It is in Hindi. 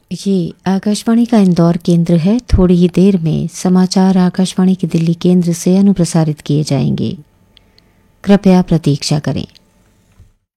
ये आकाशवाणी का इंदौर केंद्र है। थोड़ी ही देर में समाचार आकाशवाणी की दिल्ली केंद्र से अनुप्रसारित किए जाएंगे। कृपया प्रतीक्षा करें।